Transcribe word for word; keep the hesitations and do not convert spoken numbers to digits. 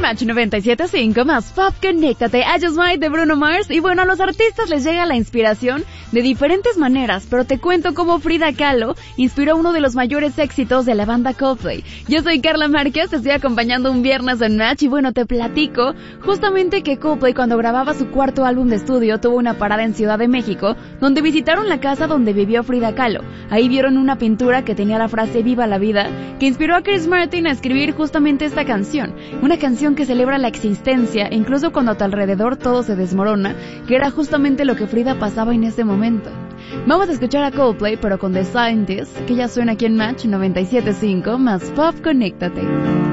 Match noventa y siete punto cinco más Pop, conéctate. I Just Might de Bruno Mars. Y bueno, a los artistas les llega la inspiración de diferentes maneras, pero te cuento cómo Frida Kahlo inspiró uno de los mayores éxitos de la banda Coldplay. Yo soy Carla Márquez, te estoy acompañando un viernes en Match y bueno, te platico justamente que Coldplay, cuando grababa su cuarto álbum de estudio, tuvo una parada en Ciudad de México, donde visitaron la casa donde vivió Frida Kahlo. Ahí vieron una pintura que tenía la frase "Viva la vida", que inspiró a Chris Martin a escribir justamente esta canción, una canción que celebra la existencia, incluso cuando a tu alrededor todo se desmorona, que era justamente lo que Frida pasaba en ese momento. Vamos a escuchar a Coldplay, pero con The Scientist, que ya suena aquí en Match noventa y siete punto cinco más Pop, conéctate.